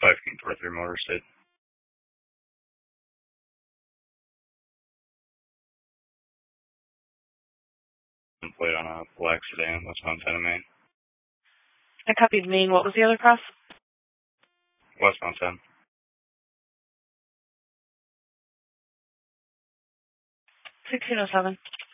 King 43 Motor State. Plate on a black sedan, westbound 10 Main. I copied Main. What was the other cross? Westbound 10. 1607.